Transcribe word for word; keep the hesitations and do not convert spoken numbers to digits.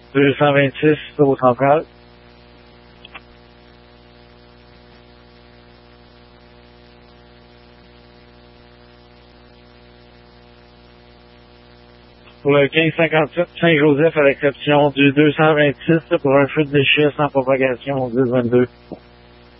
deux cent vingt-six au central. Pour le quinze cinquante-sept Saint-Joseph, à l'exception du deux cent vingt-six pour un feu de déchets sans propagation dix vingt-deux.